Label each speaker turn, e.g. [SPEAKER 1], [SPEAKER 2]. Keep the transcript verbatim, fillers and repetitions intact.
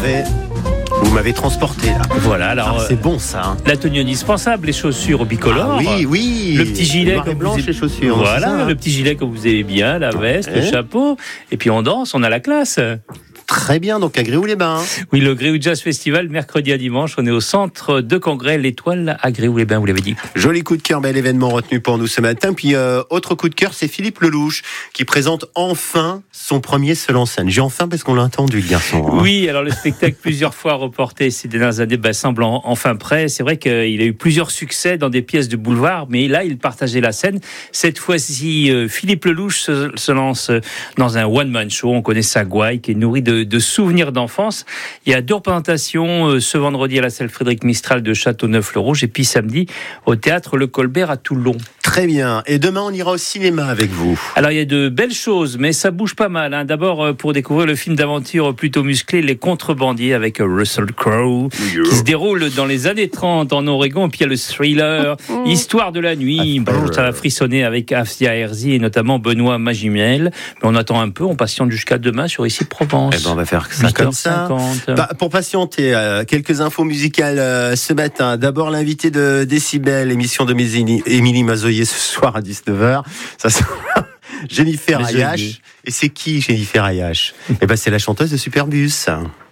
[SPEAKER 1] m'avez... Vous m'avez transporté là.
[SPEAKER 2] Voilà, alors
[SPEAKER 1] ah, c'est bon ça. Hein.
[SPEAKER 2] La tenue indispensable, les chaussures bicolores.
[SPEAKER 1] Ah, oui, oui.
[SPEAKER 2] Le petit gilet comme
[SPEAKER 1] blanche,
[SPEAKER 2] vous
[SPEAKER 1] les chaussures.
[SPEAKER 2] Voilà,
[SPEAKER 1] ça, hein.
[SPEAKER 2] le petit gilet comme vous aimez bien, la veste,
[SPEAKER 1] ouais.
[SPEAKER 2] le chapeau. Et puis on danse, on a la classe.
[SPEAKER 1] Très bien, donc à Gréoux-les-Bains.
[SPEAKER 2] Oui, le Gréoux Jazz Festival, mercredi à dimanche. On est au centre de congrès L'Étoile à Gréoux-les-Bains, vous l'avez dit.
[SPEAKER 1] Joli coup de cœur, bel événement retenu pour nous ce matin. Puis euh, autre coup de cœur, c'est Philippe Lelouch qui présente enfin son premier seul en scène. J'ai enfin parce qu'on l'a entendu, le garçon. Hein.
[SPEAKER 2] Oui, alors le spectacle plusieurs fois reporté ces dernières années bah, semble en, enfin prêt. C'est vrai qu'il a eu plusieurs succès dans des pièces de boulevard, mais là, il partageait la scène. Cette fois-ci, euh, Philippe Lelouch se, se lance dans un one-man show. On connaît sa gouaille qui est nourrie de, de souvenirs d'enfance. Il y a deux représentations euh, ce vendredi à la salle Frédéric Mistral de Châteauneuf-le-Rouge et puis samedi au théâtre Le Colbert à Toulon.
[SPEAKER 1] Très bien. Et demain, on ira au cinéma avec vous.
[SPEAKER 2] Alors, il y a de belles choses, mais ça bouge pas mal. Hein. D'abord, euh, pour découvrir le film d'aventure plutôt musclé, Les Contrebandiers, avec Russell Crowe, yeah. qui se déroule dans les années trente en Oregon. Et puis, il y a le thriller Histoire de la nuit. Bon, ça va frissonner avec Afia Herzi et notamment Benoît Magimel. Mais on attend un peu, on patiente jusqu'à demain sur Ici Provence.
[SPEAKER 1] Eh ben, on va faire ça comme ça. Bah, pour patienter, euh, quelques infos musicales euh, ce matin. D'abord, l'invité de Décibel, émission de Émilie Mazoyer ce soir à dix-neuf heures. Ça sera Jennifer Ayache. Et c'est qui Jennifer Ayache ? Eh ben, c'est la chanteuse de Superbus.